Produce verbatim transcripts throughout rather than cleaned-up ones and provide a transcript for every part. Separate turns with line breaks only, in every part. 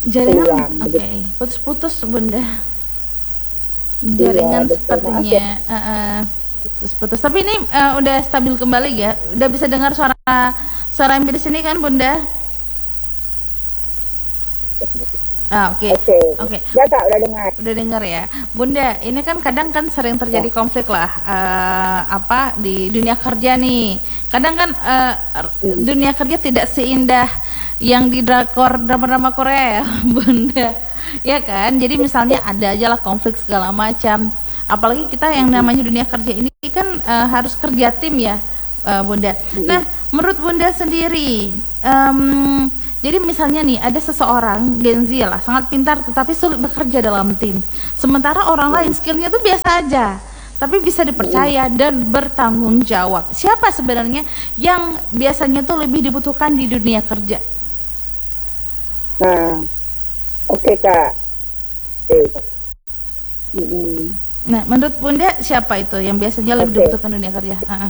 Jaringan,
peluang
oke,
begitu.
okay. Putus-putus Bunda.
Iya
Jaringan
betul, maaf ya.
sepertinya uh, uh, putus-putus. Tapi ini uh, udah stabil kembali ya. Udah bisa dengar suara suara yang di sini kan Bunda? Ah, oke. Okay.
Oke.
Oke. Okay.
Ya Kak, udah dengar.
Udah dengar ya. Bunda, ini kan kadang kan sering terjadi ya. konflik lah uh, apa di dunia kerja nih. Kadang kan uh, hmm. dunia kerja tidak seindah yang di drakor drama-drama Korea ya, Bunda. Ya kan? Jadi misalnya ada aja lah konflik segala macam. Apalagi kita yang namanya dunia kerja ini kan uh, harus kerja tim ya, uh, Bunda. Nah, menurut Bunda sendiri, um, jadi misalnya nih ada seseorang Gen Z lah sangat pintar tetapi sulit bekerja dalam tim. Sementara orang lain skillnya tuh biasa aja, tapi bisa dipercaya dan bertanggung jawab. Siapa sebenarnya yang biasanya tuh lebih dibutuhkan di dunia kerja?
Nah, oke okay, Kak. Okay. Mm-hmm.
Nah, menurut Bunda siapa itu yang biasanya lebih okay. dibutuhkan di dunia kerja? Uh-uh.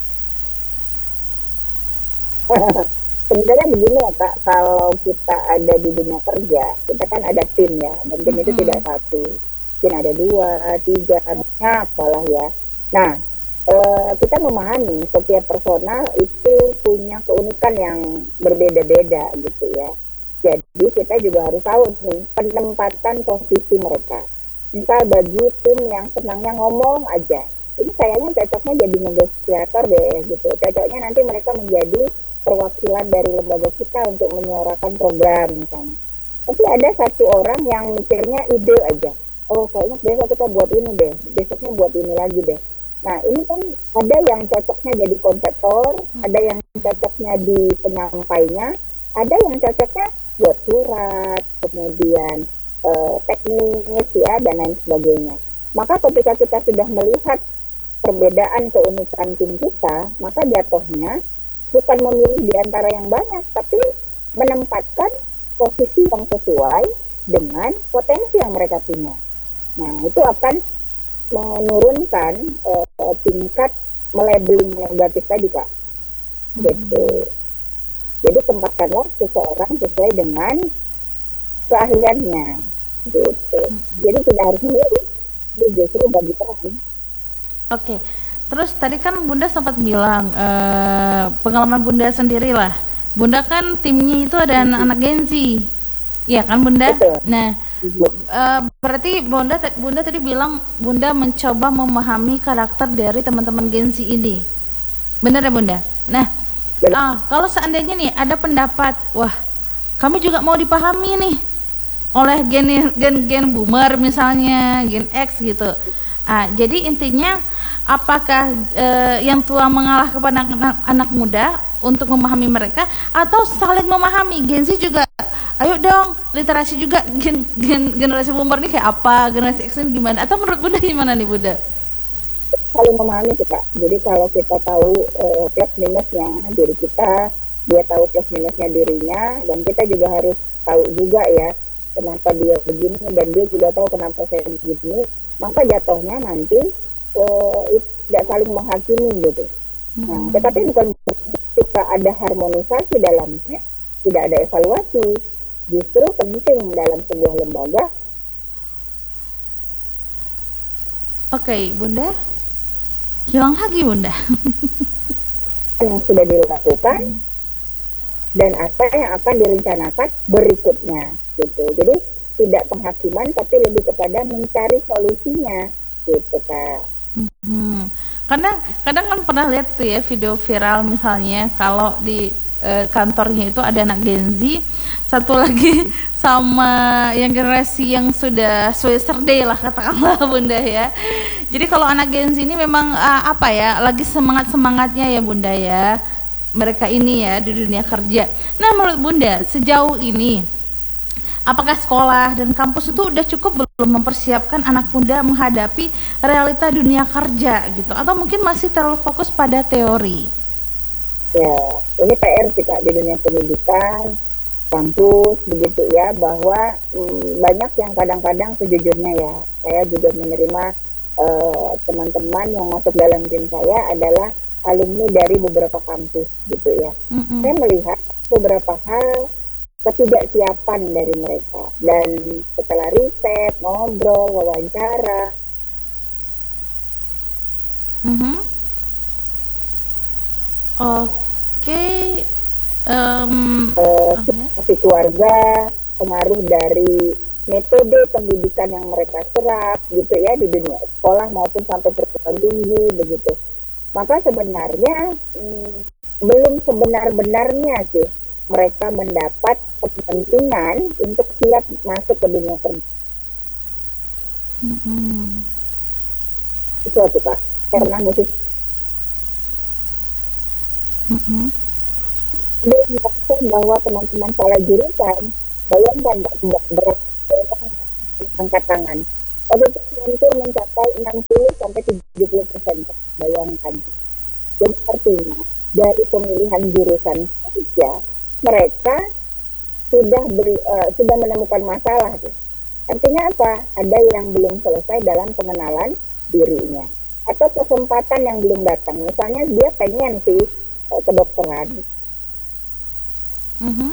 Sebenarnya begini ya Kak, kalau kita ada di dunia kerja, kita kan ada tim ya, dan tim mm-hmm. itu tidak satu, mungkin ada dua, tiga, banyak apalah ya. Nah, eh, kita memahami setiap personal itu punya keunikan yang berbeda-beda gitu ya. Jadi kita juga harus tahu nih penempatan posisi mereka. Misal bagi tim yang senangnya ngomong aja, ini kayaknya cocoknya jadi negosiator deh gitu. Cocoknya nanti mereka menjadi perwakilan dari lembaga kita untuk menyuarakan program misalnya. Tapi ada satu orang yang mikirnya ide aja. Oh kayaknya besok kita buat ini deh, besoknya buat ini lagi deh. Nah ini kan ada yang cocoknya jadi konseptor, ada yang cocoknya di penyampainya, ada yang cocoknya buat surat, kemudian eh, teknis ya dan lain sebagainya. Maka ketika kita sudah melihat perbedaan keunikan tim kita, maka jatuhnya bukan memilih di antara yang banyak, tapi menempatkan posisi yang sesuai dengan potensi yang mereka punya. Nah, itu akan menurunkan uh, tingkat melabeling negatif tadi, Kak. Gitu. Jadi tempatkanlah seseorang sesuai dengan keahliannya. Gitu. Jadi tidak harus memilih, justru bagi peran.
Oke. Okay. Terus tadi kan Bunda sempat bilang uh, pengalaman Bunda sendiri lah. Bunda kan timnya itu ada anak-anak Gen Z, iya kan Bunda? Betul. Nah, uh, berarti Bunda Bunda tadi bilang Bunda mencoba memahami karakter dari teman-teman Gen Z ini, benar ya Bunda? Nah, uh, kalau seandainya nih ada pendapat, wah kami juga mau dipahami nih oleh gen gen gen boomer misalnya, Gen X gitu. Ah, jadi intinya apakah uh, yang tua mengalah kepada anak, anak muda untuk memahami mereka atau saling memahami? Gen Z juga, ayo dong literasi juga gen, gen, generasi boomer nih kayak apa, generasi X ini gimana? Atau menurut Bunda gimana nih Bunda?
Saling memahami sih Kak. Jadi kalau kita tahu uh, plus minusnya diri kita, dia tahu plus minusnya dirinya, dan kita juga harus tahu juga ya kenapa dia begini dan dia juga tahu kenapa saya begini, maka jatuhnya nanti Uh, tidak saling menghakimi gitu. Hmm. Nah, tetapi bukan ketika ada harmonisasi dalamnya, tidak ada evaluasi. Justru penting dalam sebuah lembaga.
Oke, Bunda. Hilang lagi Bunda.
Yang sudah dilakukan dan apa yang akan direncanakan berikutnya gitu. Jadi tidak penghakiman tapi lebih kepada mencari solusinya gitu Kak.
Hmm. Karena kadang kan pernah lihat tuh ya video viral misalnya kalau di e, kantornya itu ada anak Gen Z, satu lagi sama yang generasi yang sudah yesterday lah katakanlah Bunda ya. Jadi kalau anak Gen Z ini memang uh, apa ya lagi semangat semangatnya ya Bunda ya mereka ini ya di dunia kerja. Nah menurut Bunda sejauh ini apakah sekolah dan kampus itu udah cukup belum mempersiapkan anak muda menghadapi realita dunia kerja gitu? Atau mungkin masih terlalu fokus pada teori?
Ya, ini P R sih Kak di dunia pendidikan, kampus begitu ya, bahwa hmm, banyak yang kadang-kadang sejujurnya ya, saya juga menerima uh, teman-teman yang masuk dalam tim saya adalah alumni dari beberapa kampus gitu ya. Mm-hmm. Saya melihat beberapa hal ketidaksiapan dari mereka dan setelah riset, ngobrol, wawancara.
Mhm. Oke. Em,
Eh,
oke.
situasi keluarga, pengaruh dari metode pendidikan yang mereka serap gitu ya di dunia sekolah maupun sampai perguruan tinggi begitu. Maka sebenarnya hmm, belum sebenar-benarnya sih mereka mendapat kepentingan untuk siap masuk ke dunia kerja.
Mhm.
Itu aja Pak. Karena musik
Mhm.
dia merasa bahwa teman-teman salah jurusan, bayangkan Mbak, tidak berat angkat tangan. Pada itu hampir mencapai enam puluh sampai tujuh puluh persen. Bayangkan. Jadi artinya dari pemilihan jurusan saja mereka sudah beri, uh, sudah menemukan masalah tuh. Artinya apa? Ada yang belum selesai dalam pengenalan dirinya atau kesempatan yang belum datang. Misalnya dia pengen sih uh, kedokteran,
Mhm.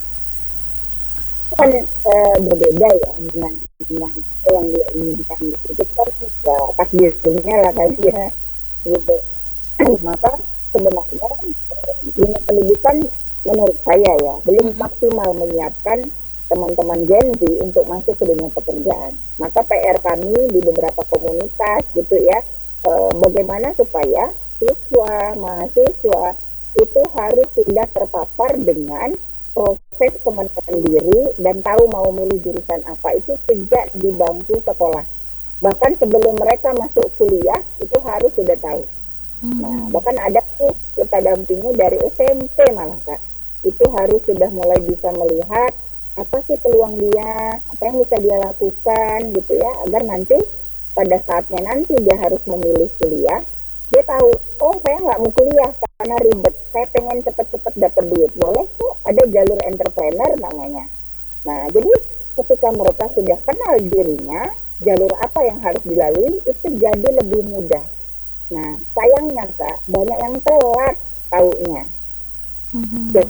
kan uh, berbeda ya dengan dengan apa yang dia inginkan. Itu kan ya, takdirnya lah kali ya gitu. Maka sebenarnya dunia pendidikan menurut saya ya belum maksimal menyiapkan teman-teman Gen Z untuk masuk ke dunia pekerjaan. Maka P R kami di beberapa komunitas gitu ya, eh, bagaimana supaya siswa, mahasiswa itu harus sudah terpapar dengan proses pengenalan diri dan tahu mau milih jurusan apa itu sejak di bangku sekolah. Bahkan sebelum mereka masuk kuliah itu harus sudah tahu. Nah, bahkan ada tuh kita dampingi dari S M P malah Kak. Itu harus sudah mulai bisa melihat apa sih peluang dia, apa yang bisa dia lakukan gitu ya, agar nanti pada saatnya nanti dia harus memilih kuliah, dia tahu, oh saya nggak mau kuliah karena ribet, saya pengen cepet-cepet dapat duit. Boleh tuh ada jalur entrepreneur namanya. Nah, jadi ketika mereka sudah kenal dirinya, jalur apa yang harus dilalui itu jadi lebih mudah. Nah, sayangnya Kak, banyak yang telat taunya.
Mhm.
Jadi,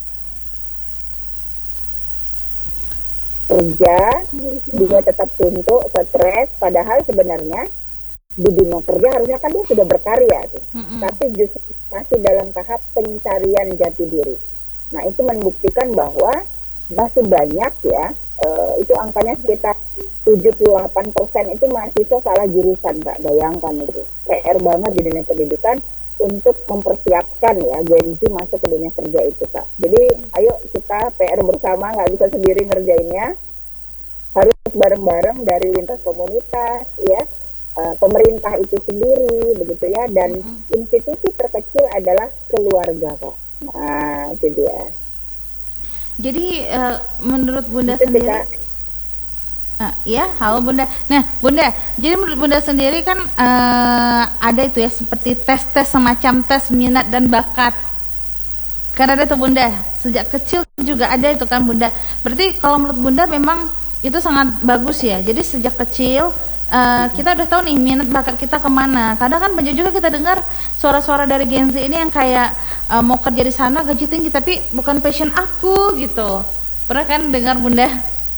kerja, dia tetap suntuk, stres, padahal sebenarnya di dunia kerja harusnya kan dia sudah berkarya tuh.
Mhm.
Tapi justru masih dalam tahap pencarian jati diri. Nah, itu membuktikan bahwa masih banyak ya, uh, itu angkanya sekitar tujuh puluh delapan persen itu mahasiswa salah jurusan, Kak. Bayangkan itu. P R banget di dunia pendidikan untuk mempersiapkan ya Gen Z masuk ke dunia kerja itu, Kak. Jadi, ayo kita P R bersama, nggak bisa sendiri ngerjainnya. Harus bareng-bareng dari lintas komunitas, ya. Uh, pemerintah itu sendiri, begitu ya. Dan mm-hmm. institusi terkecil adalah keluarga, Kak. Nah, itu dia.
Jadi uh, menurut Bunda
itu
sendiri,
kita,
uh, ya, halo Bunda. Nah, Bunda, jadi menurut Bunda sendiri kan uh, ada itu ya seperti tes-tes semacam tes minat dan bakat. Karena ada tuh Bunda, sejak kecil juga ada itu kan Bunda. Berarti kalau menurut Bunda memang itu sangat bagus ya. Jadi sejak kecil uh, kita udah tahu nih minat bakat kita kemana. Kadang kan banyak juga kita dengar suara-suara dari Gen Z ini yang kayak uh, mau kerja di sana gaji tinggi tapi bukan passion aku gitu. Pernah kan dengar Bunda?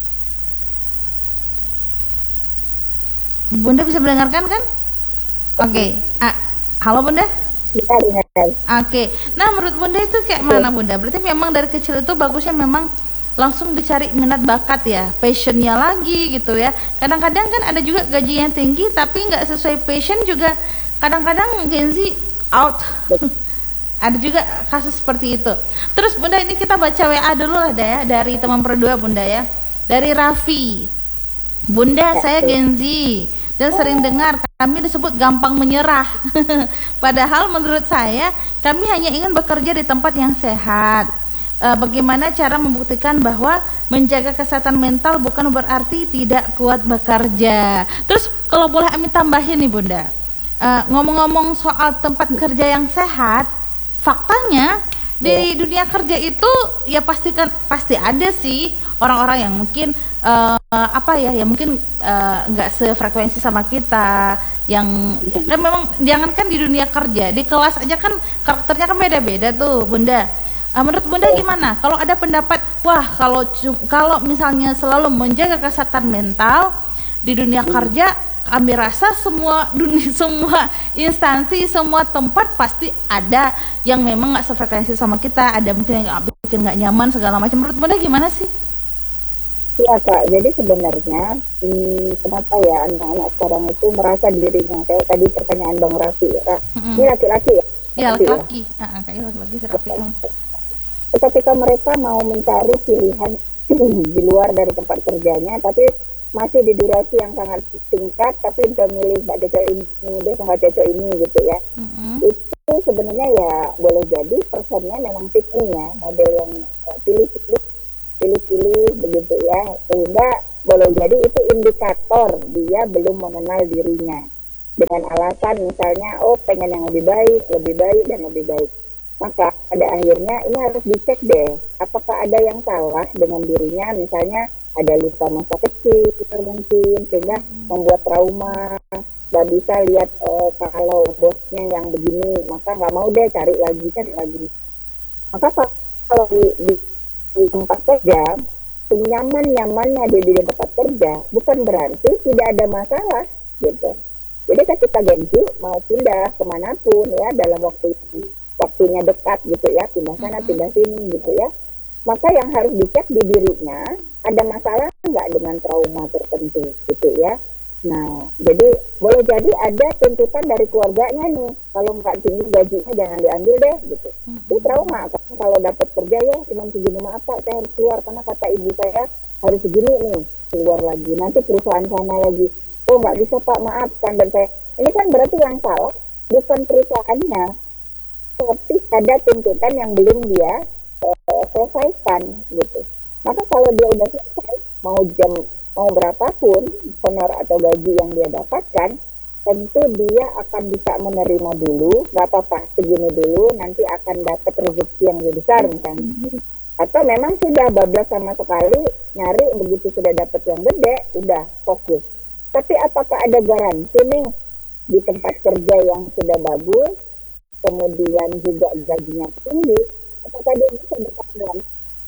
Bunda bisa mendengarkan kan? Oke, okay. ah, halo Bunda.
kita dengar.
Oke, okay. Nah menurut Bunda itu kayak mana Bunda? Berarti memang dari kecil itu bagusnya memang langsung dicari minat bakat ya, passionnya lagi gitu ya. Kadang-kadang kan ada juga gaji yang tinggi tapi nggak sesuai passion juga. Kadang-kadang Gen Z out. Ada juga kasus seperti itu. Terus Bunda ini kita baca W A dulu lah ya dari teman berdua Bunda ya. Dari Raffi. Bunda, saya Gen Z dan sering dengar kami disebut gampang menyerah. Padahal menurut saya kami hanya ingin bekerja di tempat yang sehat. E, bagaimana cara membuktikan bahwa menjaga kesehatan mental bukan berarti tidak kuat bekerja. Terus kalau boleh Amin tambahin nih Bunda, e, ngomong-ngomong soal tempat kerja yang sehat, faktanya di dunia kerja itu ya pastikan pasti ada sih orang-orang yang mungkin uh, apa ya ya mungkin nggak uh, sefrekuensi sama kita, yang kan memang jangankan di dunia kerja, di kelas aja kan karakternya kan beda-beda tuh Bunda. Uh, menurut Bunda gimana? Kalau ada pendapat, wah kalau kalau misalnya selalu menjaga kesehatan mental di dunia kerja, kami rasa semua dunia, semua instansi, semua tempat pasti ada yang memang nggak sefrekuensi sama kita, ada mungkin yang nggak bikin nggak nyaman segala macam. Menurut Bunda gimana sih?
Iya Kak, jadi sebenarnya hmm, kenapa ya anak-anak sekarang itu merasa dirinya kayak tadi pertanyaan Bang Raffi ya, mm-hmm. Ini laki-laki ya?
Iya laki-laki, ya? Ah, kayak laki-laki si Raffi.
Ketika mereka mau mencari pilihan di luar dari tempat kerjanya, tapi masih di durasi yang sangat singkat, tapi udah milih mbak cocok ini, dia nggak cocok ini gitu ya. Mm-hmm. Itu sebenarnya ya boleh jadi personnya memang tipenya model yang pilih-pilih pilih-pilih begitu ya, sehingga boleh jadi itu indikator dia belum mengenal dirinya dengan alasan misalnya oh pengen yang lebih baik, lebih baik dan lebih baik. Maka pada akhirnya ini harus dicek deh apakah ada yang salah dengan dirinya, misalnya ada luka masa kecil mungkin sehingga membuat trauma, nggak bisa lihat uh, kalau bosnya yang begini maka nggak mau deh cari lagi cari lagi. Maka kalau di, di di tempat kerja, senyaman-nyamannya di, di tempat kerja bukan berarti tidak ada masalah gitu. Jadi ketika gengsi mau pindah kemanapun ya dalam waktu waktunya dekat gitu ya, pindah sana pindah sini gitu ya, maka yang harus dicek di dirinya ada masalah nggak dengan trauma tertentu gitu ya. Nah, jadi boleh jadi ada tuntutan dari keluarganya nih, kalau nggak tinggi gajinya jangan diambil deh gitu. Mm-hmm. Itu trauma, karena kalau dapat kerja ya cuma segini, maaf Pak, saya harus keluar karena kata ibu saya harus segini nih, keluar lagi. Nanti perusahaan sana lagi, oh nggak bisa Pak, maaf kan, dan saya ini kan berarti yang salah bukan perusahaannya, tapi ada tuntutan yang belum dia uh, selesaikan gitu. Maka kalau dia udah selesai, mau jam mau berapapun honor atau gaji yang dia dapatkan, tentu dia akan bisa menerima dulu, nggak apa-apa segini dulu, nanti akan dapat rezeki yang lebih besar misalnya. Atau memang sudah bablas sama sekali, nyari begitu sudah dapat yang gede, udah fokus. Tapi apakah ada garansi nih di tempat kerja yang sudah bagus, kemudian juga gajinya tinggi, apakah dia bisa bertahan?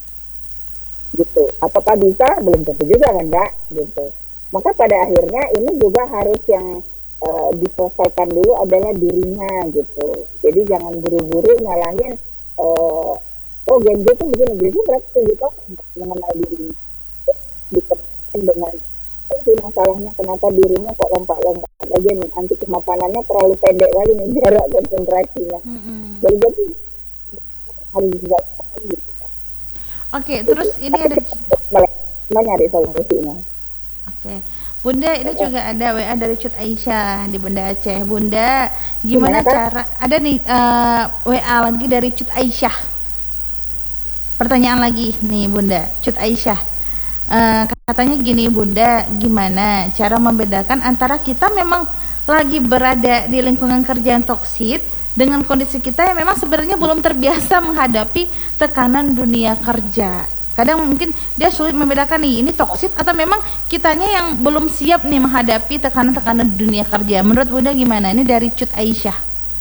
Gitu. Apakah bisa? Belum tentu juga kan, Mbak? Gitu. Maka pada akhirnya ini juga harus yang uh, diselesaikan dulu adalah dirinya gitu. Jadi jangan buru-buru nyalahin uh, oh Gen Z itu begini, begini berarti gitu mengenal dirinya. Diketahui dengan itu masalahnya kenapa dirinya kok lompat-lompat aja nih, anti kemapanannya terlalu pendek kali nih jarak konsentrasinya. Mm-hmm. Jadi jadi harus juga gitu.
Oke, terus ini ada
mencari solusinya.
Oke, Bunda ini juga ada W A dari Cut Aisyah di Bunda Aceh. Bunda, gimana, gimana cara? Ada nih uh, W A lagi dari Cut Aisyah. Pertanyaan lagi nih Bunda, Cut Aisyah. Uh, katanya gini Bunda, gimana cara membedakan antara kita memang lagi berada di lingkungan kerja yang toksik dengan kondisi kita yang memang sebenarnya belum terbiasa menghadapi tekanan dunia kerja. Kadang mungkin dia sulit membedakan nih, ini toksik atau memang kitanya yang belum siap nih menghadapi tekanan-tekanan dunia kerja. Menurut Bunda gimana? Ini dari Cut Aisyah.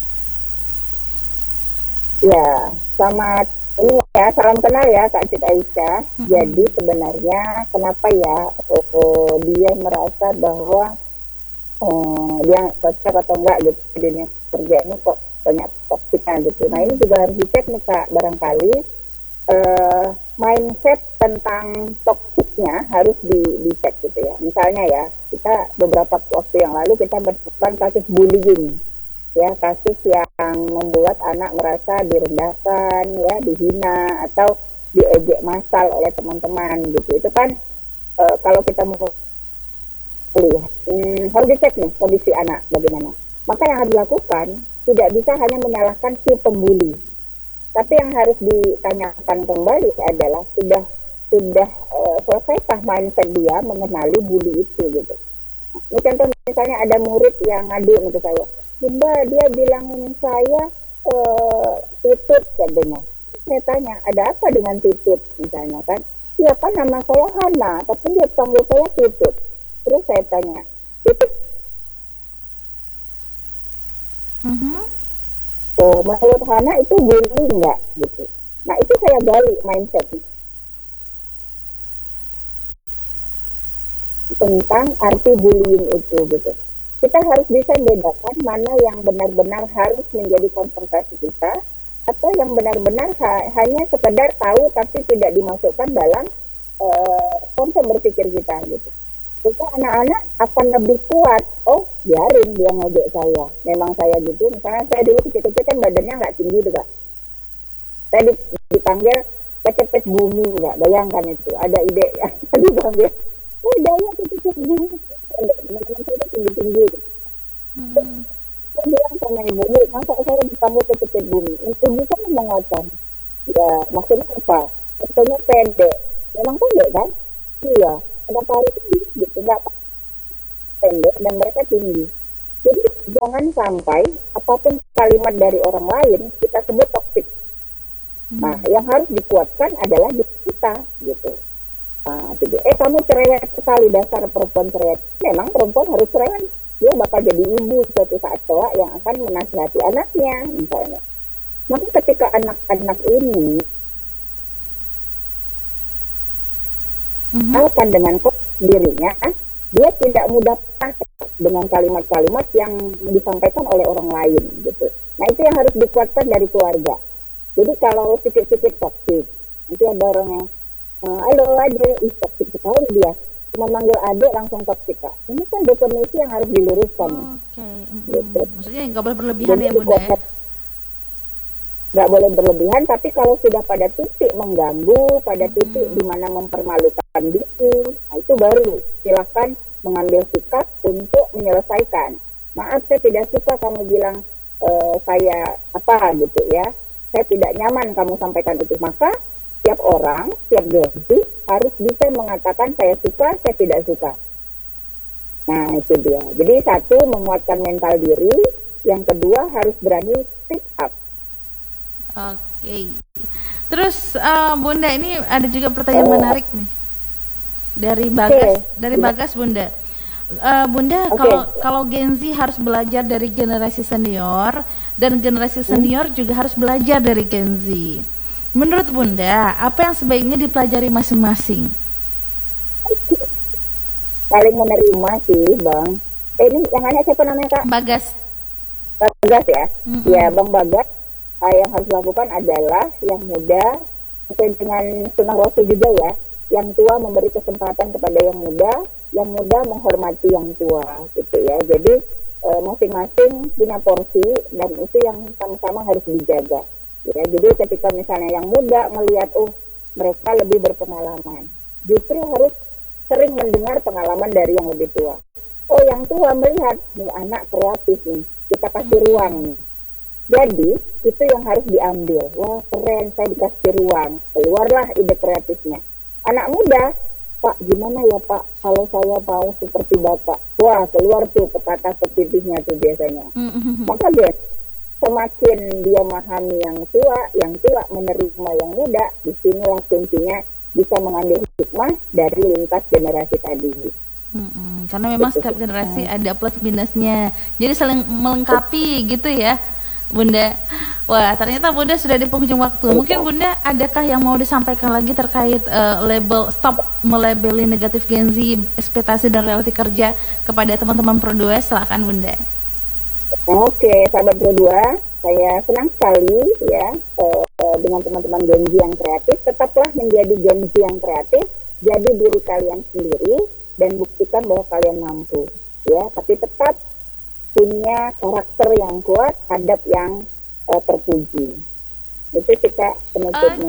Ya, sama ini ya, salam kenal ya Kak Cut Aisyah. Mm-hmm. Jadi sebenarnya kenapa ya oh, oh, dia merasa bahwa oh, dia cocok atau enggak gitu di dunia kerja ini kok banyak toksiknya gitu. Nah ini juga harus dicek nih Kak, barangkali uh, mindset tentang toksiknya harus di, dicek gitu ya. Misalnya ya, kita beberapa waktu yang lalu kita menemukan kasus bullying ya, kasus yang membuat anak merasa direndahkan ya, dihina atau diejek massal oleh teman-teman gitu. Itu kan uh, kalau kita mau lihat hmm, harus dicek nih kondisi anak bagaimana. Maka yang harus dilakukan tidak bisa hanya menyalahkan si pembuli, tapi yang harus ditanyakan kembali adalah sudah sudah uh, selesaikah mindset dia mengenali bully itu gitu. Nah, ini contoh misalnya ada murid yang ngadu ke saya, Bunda dia bilangin saya uh, tutut katanya. Saya tanya ada apa dengan tutut misalnya kan? Ya kan nama saya Hana, tapi dia panggil saya tutut. Terus saya tanya, tutut
Mm-hmm.
Oh, menurut Hana itu bullying nggak gitu. Nah itu saya gali mindset tentang arti bullying itu gitu. Kita harus bisa bedakan mana yang benar-benar harus menjadi konsentrasi kita, atau yang benar-benar ha- hanya sekedar tahu tapi tidak dimasukkan dalam uh, konsep berpikir kita gitu. Jadi anak-anak akan lebih kuat. Oh, biarin dia ngejek saya. Memang saya gitu. Misalnya saya dulu kecil-kecil kan badannya nggak tinggi tuh, Kak. Saya dipanggil kecepet bumi, Kak. Bayangkan itu. Ada ide yang dipanggil, oh daya kecepet bumi. Teman-teman saya tinggi-tinggi. Hmm. Saya bilang sama ibu, bu, masa saya dipanggil kecepet bumi? Ibu kan mengatakan, ya maksudnya apa? Maksudnya pendek. Memang pendek kan? Iya. Ada tarik tinggi gitu, nggak pendek dan mereka tinggi. Jadi jangan sampai apapun kalimat dari orang lain kita sebut toksik. Hmm. Nah, yang harus dikuatkan adalah diri kita gitu. Nah, jadi, eh kamu cerewet sekali, dasar perempuan cerewet. Memang perempuan harus cerewet. Dia bakal jadi ibu suatu saat kelak yang akan menasihati anaknya misalnya. Maka ketika anak-anak ini
Mm-hmm.
akan dengan dirinya, dia tidak mudah patah dengan kalimat-kalimat yang disampaikan oleh orang lain gitu. Nah itu yang harus dikuatkan dari keluarga. Jadi kalau sedikit-sedikit toksik, nanti ada orang yang halo ade, ih toksik sekali dia, cuma manggil ade langsung toksik, Kak. Ini kan definisi yang harus diluruskan.
Oke, okay. mm-hmm.
gitu.
Maksudnya nggak boleh berlebihan. Jadi, ya Bunda ya?
Nggak boleh berlebihan, tapi kalau sudah pada titik mengganggu, pada titik hmm. di mana mempermalukan diri, nah itu baru silakan mengambil sikap untuk menyelesaikan. Maaf, saya tidak suka kamu bilang e, saya apa gitu ya, saya tidak nyaman kamu sampaikan itu. Maka setiap orang, setiap gengsi harus bisa mengatakan saya suka, saya tidak suka. Nah itu dia. Jadi satu, menguatkan mental diri. Yang kedua, harus berani speak up.
Oke, okay. Terus uh, Bunda, ini ada juga pertanyaan menarik nih dari Bagas, okay. dari Bagas Bunda. Uh, Bunda, okay. kalau kalau Gen Z harus belajar dari generasi senior dan generasi senior hmm. juga harus belajar dari Gen Z. Menurut Bunda, apa yang sebaiknya dipelajari masing-masing?
Paling menerima sih, Bang. Eh, ini yang hanya siapa namanya, Kak?
Bagas.
Bagas ya, hmm. ya Bang Bagas. Uh, yang harus dilakukan adalah yang muda, sesuai dengan sunnah Rasul juga ya, yang tua memberi kesempatan kepada yang muda, yang muda menghormati yang tua, gitu ya. Jadi uh, masing-masing punya porsi dan itu yang sama-sama harus dijaga. Ya, jadi ketika misalnya yang muda melihat, oh mereka lebih berpengalaman, justru harus sering mendengar pengalaman dari yang lebih tua. Oh yang tua melihat, nih anak kreatif nih, kita kasih ruang nih. Jadi itu yang harus diambil. Wah keren, saya dikasih ruang, keluarlah ide kreatifnya. Anak muda, Pak gimana ya Pak kalau saya mau seperti Bapak? Wah keluar tuh pepatah pepatihnya tuh biasanya. Mm-hmm. Maka dia semakin dia memahami yang tua, yang tua menerima yang muda, disinilah kuncinya bisa mengambil hikmah dari lintas generasi tadi.
Mm-hmm. Karena memang setiap generasi ada plus minusnya, jadi saling melengkapi gitu ya Bunda. Wah ternyata Bunda sudah di penghujung waktu. Mungkin Bunda adakah yang mau disampaikan lagi terkait uh, label stop melabeli negatif Gen Z, ekspektasi dan realiti kerja kepada teman-teman Pro dua? Silakan Bunda.
Oke sahabat Pro dua, saya senang sekali ya uh, dengan teman-teman Gen Z yang kreatif. Tetaplah menjadi Gen Z yang kreatif, jadi diri kalian sendiri dan buktikan bahwa kalian mampu ya, tapi tetap punya karakter yang kuat, adab yang uh, terpuji. Itu kita penutupnya.